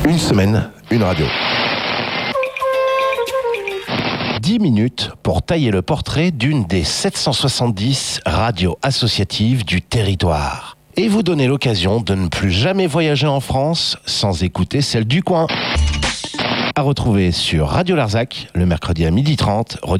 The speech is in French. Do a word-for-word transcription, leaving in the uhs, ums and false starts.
Une semaine, une radio. dix minutes pour tailler le portrait d'une des sept cent soixante-dix radios associatives du territoire. Et vous donner l'occasion de ne plus jamais voyager en France sans écouter celle du coin. À retrouver sur Radio Larzac, le mercredi à midi trente.